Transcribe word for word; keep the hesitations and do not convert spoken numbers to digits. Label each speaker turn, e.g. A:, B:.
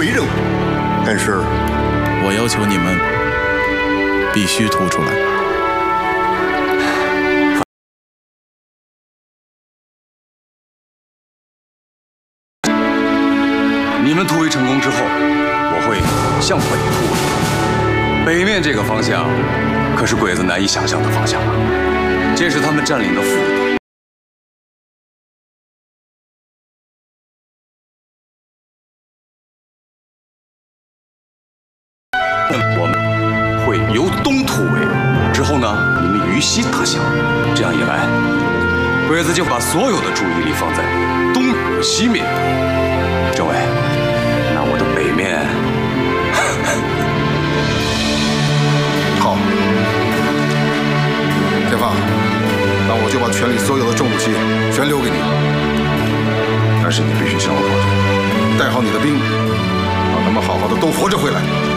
A: 为任务，但是
B: 我要求你们必须吐出来。
C: 你们突围成功之后，我会向北突围。北面这个方向，可是鬼子难以想象的方向啊！这是他们占领的腹地。 我们会由东突围，之后呢，你们于西打响。这样一来，鬼子就把所有的注意力放在东和西面。政委，那我的北面，
A: 好，解放，那我就把全里所有的重武器全留给你，但是你必须向我保证，带好你的兵，让他们好好的都活着回来。